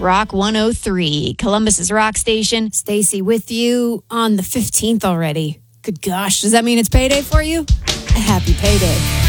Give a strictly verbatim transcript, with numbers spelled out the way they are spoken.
Rock one oh three, Columbus's rock station. Stacy with you on the fifteenth already. Good gosh, does that mean it's payday for you? A happy payday.